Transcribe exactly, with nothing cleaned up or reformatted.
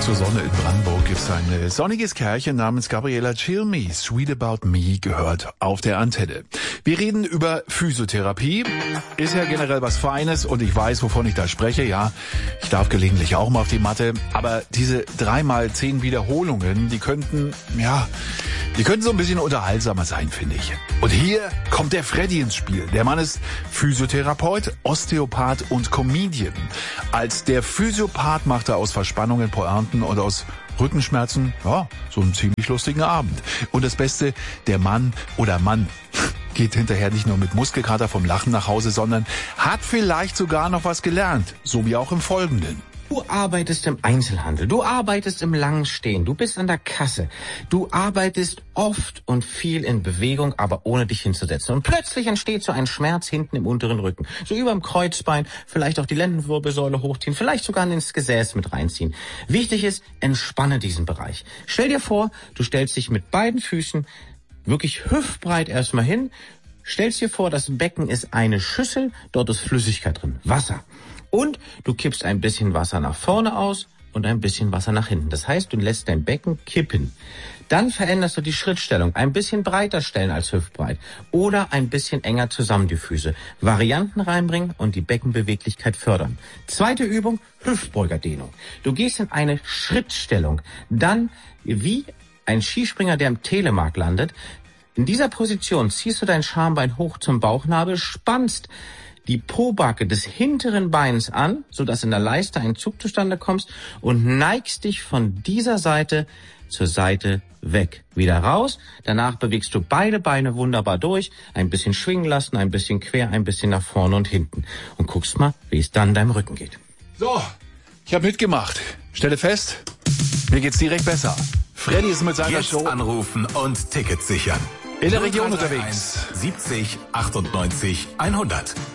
Zur Sonne in Brandenburg gibt's ein sonniges Kerlchen namens Gabriela Chill Me. Sweet About Me gehört auf der Antenne. Wir reden über Physiotherapie. Ist ja generell was Feines und ich weiß, wovon ich da spreche. Ja, ich darf gelegentlich auch mal auf die Matte. Aber diese dreimal zehn Wiederholungen, die könnten, ja, die könnten so ein bisschen unterhaltsamer sein, finde ich. Und hier kommt der Freddy ins Spiel. Der Mann ist Physiotherapeut, Osteopath und Comedian. Als der Physiopath macht er aus Verspannungen Pointen und aus Rückenschmerzen, ja, so einen ziemlich lustigen Abend. Und das Beste, der Mann oder Mann geht hinterher nicht nur mit Muskelkater vom Lachen nach Hause, sondern hat vielleicht sogar noch was gelernt, so wie auch im Folgenden. Du arbeitest im Einzelhandel, du arbeitest im Langstehen, du bist an der Kasse, du arbeitest oft und viel in Bewegung, aber ohne dich hinzusetzen. Und plötzlich entsteht so ein Schmerz hinten im unteren Rücken, so über dem Kreuzbein, vielleicht auch die Lendenwirbelsäule hochziehen, vielleicht sogar ins Gesäß mit reinziehen. Wichtig ist, entspanne diesen Bereich. Stell dir vor, du stellst dich mit beiden Füßen wirklich hüftbreit erstmal hin, stellst dir vor, das Becken ist eine Schüssel, dort ist Flüssigkeit drin, Wasser. Und du kippst ein bisschen Wasser nach vorne aus und ein bisschen Wasser nach hinten. Das heißt, du lässt dein Becken kippen. Dann veränderst du die Schrittstellung. Ein bisschen breiter stellen als hüftbreit. Oder ein bisschen enger zusammen die Füße. Varianten reinbringen und die Beckenbeweglichkeit fördern. Zweite Übung, Hüftbeugerdehnung. Du gehst in eine Schrittstellung. Dann wie ein Skispringer, der im Telemark landet. In dieser Position ziehst du dein Schambein hoch zum Bauchnabel, spannst die Pobacke des hinteren Beins an, sodass in der Leiste ein Zug zustande kommst und neigst dich von dieser Seite zur Seite weg. Wieder raus, danach bewegst du beide Beine wunderbar durch, ein bisschen schwingen lassen, ein bisschen quer, ein bisschen nach vorne und hinten und guckst mal, wie es dann deinem Rücken geht. So, ich habe mitgemacht. Stelle fest, mir geht's direkt besser. Freddy ist mit seiner Jetzt Show anrufen und Tickets sichern. in der Region unterwegs. siebzig achtundneunzig hundert.